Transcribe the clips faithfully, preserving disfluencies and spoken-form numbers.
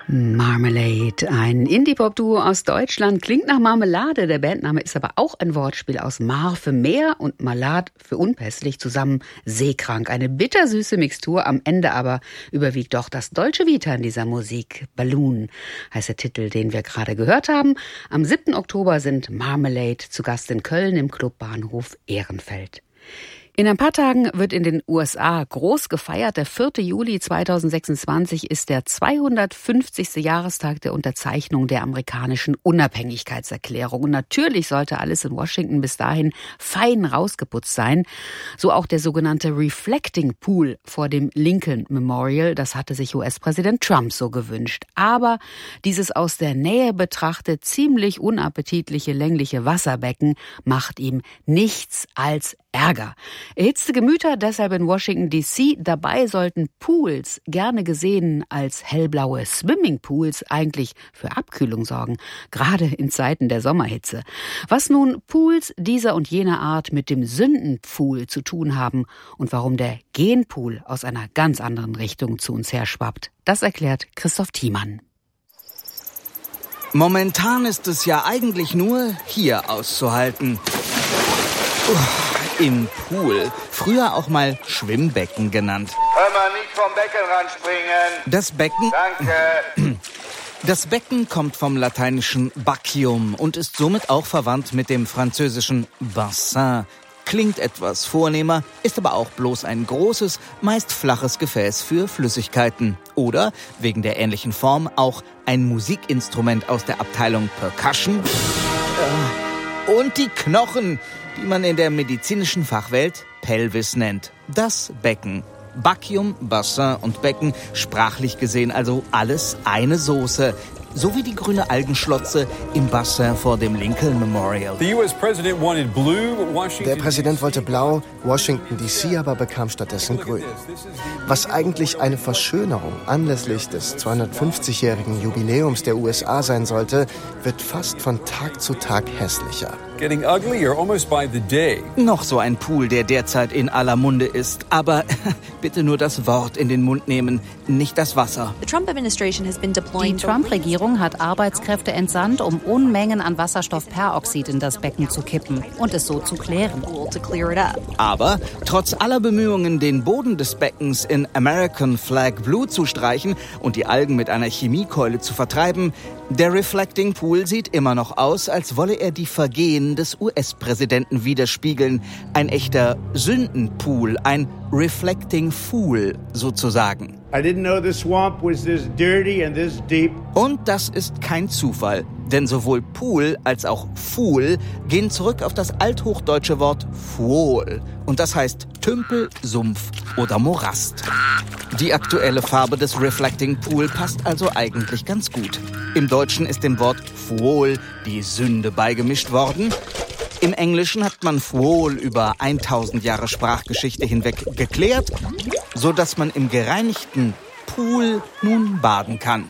Marmalade, ein Indie-Pop-Duo aus Deutschland, klingt nach Marmelade. Der Bandname ist aber auch ein Wortspiel aus Mar für Meer und Malad für unpässlich, zusammen seekrank. Eine bittersüße Mixtur, am Ende aber überwiegt doch das Dolce Vita in dieser Musik. Balloon heißt der Titel, den wir gerade gehört haben. Am siebten Oktober sind Marmalade zu Gast in Köln im Club Bahnhof Ehrenfeld. In ein paar Tagen wird in den U S A groß gefeiert. Der vierte Juli zweitausendsechsundzwanzig ist der zweihundertfünfzigste Jahrestag der Unterzeichnung der amerikanischen Unabhängigkeitserklärung. Und natürlich sollte alles in Washington bis dahin fein rausgeputzt sein. So auch der sogenannte Reflecting Pool vor dem Lincoln Memorial. Das hatte sich U S-Präsident Trump so gewünscht. Aber dieses aus der Nähe betrachtet ziemlich unappetitliche längliche Wasserbecken macht ihm nichts als Ärger. Erhitzte Gemüter deshalb in Washington D C. Dabei sollten Pools, gerne gesehen als hellblaue Swimmingpools, eigentlich für Abkühlung sorgen, gerade in Zeiten der Sommerhitze. Was nun Pools dieser und jener Art mit dem Sündenpool zu tun haben und warum der Genpool aus einer ganz anderen Richtung zu uns herschwappt, das erklärt Christoph Thiemann. Momentan ist es ja eigentlich nur hier auszuhalten. Uff. Im Pool, früher auch mal Schwimmbecken genannt. Hör mal, nicht vom Becken ranspringen. Das Becken... Danke. Das Becken kommt vom lateinischen Bacchium und ist somit auch verwandt mit dem französischen Bassin. Klingt etwas vornehmer, ist aber auch bloß ein großes, meist flaches Gefäß für Flüssigkeiten. Oder, wegen der ähnlichen Form, auch ein Musikinstrument aus der Abteilung Percussion. Und die Knochen, die man in der medizinischen Fachwelt Pelvis nennt. Das Becken. Bacchium, Bassin und Becken, sprachlich gesehen also alles eine Soße. So wie die grüne Algenschlotze im Bassin vor dem Lincoln Memorial. Der Präsident wollte blau, Washington D C aber bekam stattdessen grün. Was eigentlich eine Verschönerung anlässlich des zweihundertfünfzigjährigen Jubiläums der U S A sein sollte, wird fast von Tag zu Tag hässlicher. Noch so ein Pool, der derzeit in aller Munde ist. Aber bitte nur das Wort in den Mund nehmen, nicht das Wasser. Die Trump-Regierung hat Arbeitskräfte entsandt, um Unmengen an Wasserstoffperoxid in das Becken zu kippen und es so zu klären. Aber trotz aller Bemühungen, den Boden des Beckens in American Flag Blue zu streichen und die Algen mit einer Chemiekeule zu vertreiben, der Reflecting Pool sieht immer noch aus, als wolle er die Vergehen des U S-Präsidenten widerspiegeln. Ein echter Sündenpool, ein Reflecting Fool sozusagen. I didn't know the swamp was this dirty and this deep. Und das ist kein Zufall, denn sowohl Pool als auch Fool gehen zurück auf das althochdeutsche Wort Fuol. Und das heißt Tümpel, Sumpf oder Morast. Die aktuelle Farbe des Reflecting Pool passt also eigentlich ganz gut. Im Deutschen ist dem Wort Fuol die Sünde beigemischt worden. Im Englischen hat man Fuol über tausend Jahre Sprachgeschichte hinweg geklärt, so dass man im gereinigten Pool nun baden kann.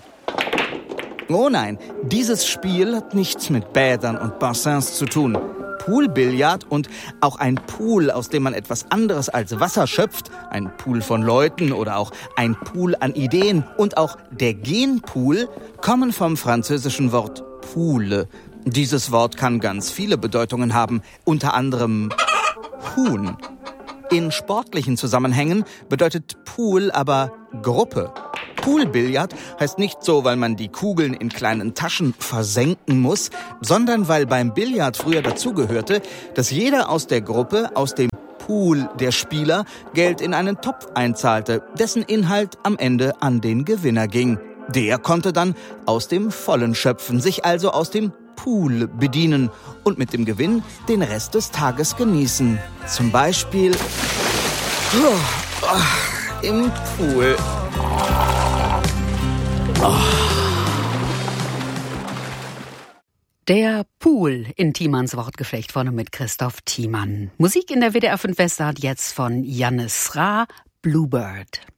Oh nein, dieses Spiel hat nichts mit Bädern und Bassins zu tun. Poolbillard und auch ein Pool, aus dem man etwas anderes als Wasser schöpft, ein Pool von Leuten oder auch ein Pool an Ideen und auch der Genpool, kommen vom französischen Wort Poule. Dieses Wort kann ganz viele Bedeutungen haben, unter anderem Huhn. In sportlichen Zusammenhängen bedeutet Pool aber Gruppe. Poolbillard heißt nicht so, weil man die Kugeln in kleinen Taschen versenken muss, sondern weil beim Billard früher dazugehörte, dass jeder aus der Gruppe, aus dem Pool der Spieler, Geld in einen Topf einzahlte, dessen Inhalt am Ende an den Gewinner ging. Der konnte dann aus dem Vollen schöpfen, sich also aus dem Pool bedienen und mit dem Gewinn den Rest des Tages genießen. Zum Beispiel oh, oh, im Pool. Oh. Der Pool in Thiemanns Wortgeflecht vorne mit Christoph Thiemann. Musik in der W D R fünf Westart jetzt von Jannis Ra, Bluebird.